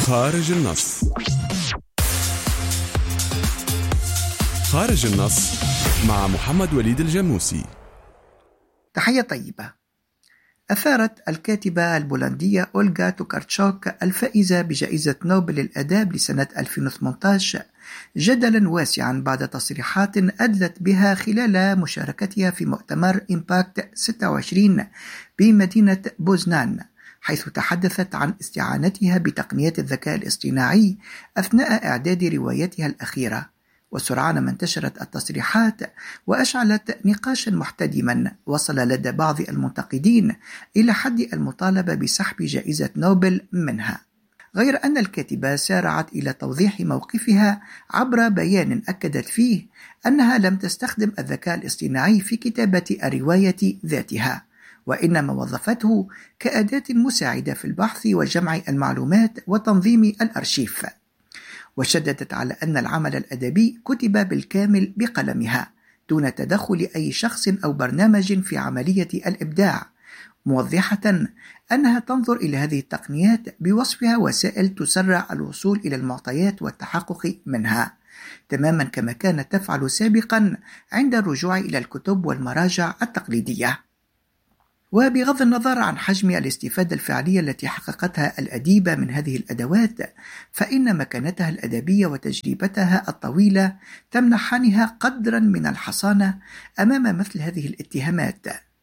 خارج النص. خارج النص مع محمد وليد الجموسي. تحية طيبة. أثارت الكاتبة البولندية أولغا توكارتشوك الفائزة بجائزة نوبل للآداب لسنة 2018 جدلا واسعا بعد تصريحات أدلت بها خلال مشاركتها في مؤتمر إمباكت 26 بمدينة بوزنان، حيث تحدثت عن استعانتها بتقنيات الذكاء الاصطناعي أثناء إعداد روايتها الأخيرة. وسرعان ما انتشرت التصريحات وأشعلت نقاشا محتدما وصل لدى بعض المنتقدين إلى حد المطالبة بسحب جائزة نوبل منها، غير أن الكاتبة سارعت إلى توضيح موقفها عبر بيان أكدت فيه أنها لم تستخدم الذكاء الاصطناعي في كتابة الرواية ذاتها، وإنما وظفته كأداة مساعدة في البحث وجمع المعلومات وتنظيم الأرشيف. وشددت على أن العمل الأدبي كتب بالكامل بقلمها دون تدخل أي شخص أو برنامج في عملية الإبداع، موضحة أنها تنظر إلى هذه التقنيات بوصفها وسائل تسرع الوصول إلى المعطيات والتحقق منها، تماما كما كانت تفعل سابقا عند الرجوع إلى الكتب والمراجع التقليدية. وبغض النظر عن حجم الاستفادة الفعلية التي حققتها الأديبة من هذه الأدوات، فإن مكانتها الأدبية وتجربتها الطويلة تمنحانها قدرا من الحصانة أمام مثل هذه الاتهامات.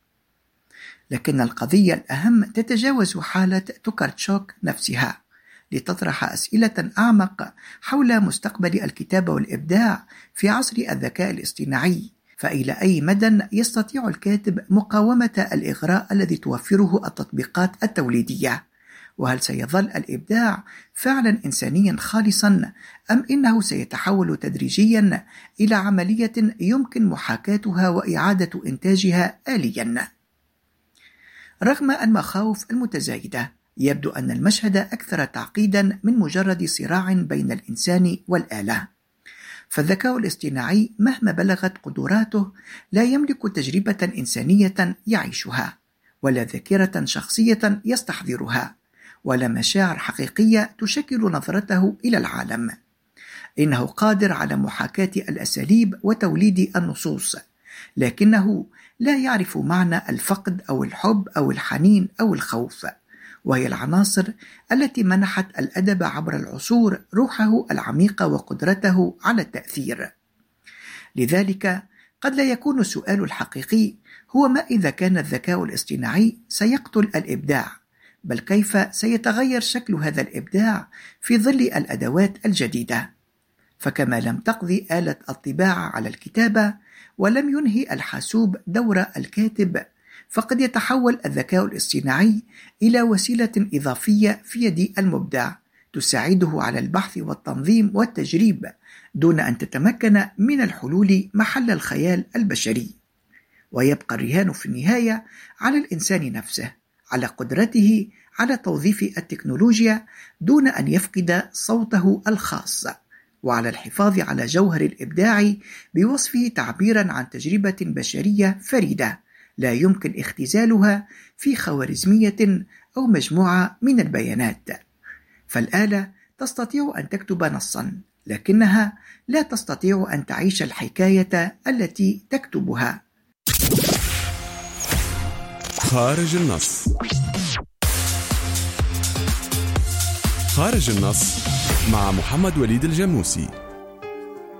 لكن القضية الأهم تتجاوز حالة توكارتشوك نفسها، لتطرح أسئلة أعمق حول مستقبل الكتابة والإبداع في عصر الذكاء الاصطناعي. فإلى أي مدى يستطيع الكاتب مقاومة الإغراء الذي توفره التطبيقات التوليدية؟ وهل سيظل الإبداع فعلا إنسانيا خالصا، أم إنه سيتحول تدريجيا إلى عملية يمكن محاكاتها وإعادة إنتاجها آليا؟ رغم المخاوف المتزايدة، يبدو أن المشهد أكثر تعقيدا من مجرد صراع بين الإنسان والآلة. فالذكاء الاصطناعي مهما بلغت قدراته لا يملك تجربة إنسانية يعيشها، ولا ذاكرة شخصية يستحضرها، ولا مشاعر حقيقية تشكل نظرته إلى العالم. إنه قادر على محاكاة الأساليب وتوليد النصوص، لكنه لا يعرف معنى الفقد أو الحب أو الحنين أو الخوف، وهي العناصر التي منحت الأدب عبر العصور روحه العميقة وقدرته على التأثير. لذلك قد لا يكون السؤال الحقيقي هو ما إذا كان الذكاء الاصطناعي سيقتل الإبداع، بل كيف سيتغير شكل هذا الإبداع في ظل الأدوات الجديدة. فكما لم تقضي آلة الطباعة على الكتابة ولم ينهي الحاسوب دور الكاتب، فقد يتحول الذكاء الاصطناعي إلى وسيلة إضافية في يد المبدع تساعده على البحث والتنظيم والتجريب دون أن تتمكن من الحلول محل الخيال البشري. ويبقى الرهان في النهاية على الإنسان نفسه، على قدرته على توظيف التكنولوجيا دون أن يفقد صوته الخاص، وعلى الحفاظ على جوهر الإبداع بوصفه تعبيرا عن تجربة بشرية فريدة لا يمكن اختزالها في خوارزمية أو مجموعة من البيانات. فالآلة تستطيع أن تكتب نصا، لكنها لا تستطيع أن تعيش الحكاية التي تكتبها. خارج النص. خارج النص مع محمد وليد الجموسي.